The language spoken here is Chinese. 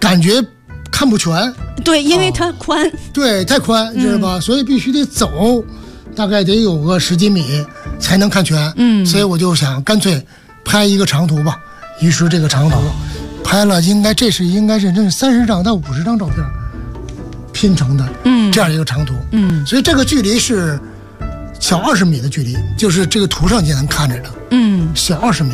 感觉看不全。 对，因为它宽。 对，太宽，知道吧？所以必须得走，大概得有个10几米才能看全。所以我就想干脆拍一个长图吧。于是这个长图拍了，应该是30张到50张照片拼成的。这样一个长图。所以这个距离是小20米的距离，就是这个图上就能看着的。小20米。